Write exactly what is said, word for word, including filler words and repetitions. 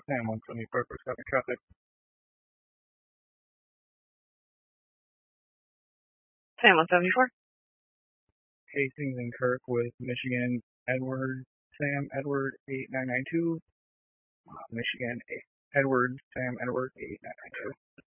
Sam one twenty-four for seven traffic. Sam one seventy-four. Hastings and Kirk with Michigan Edward Sam Edward eight nine nine two. Uh, Michigan Edward Sam Edward eight nine nine two.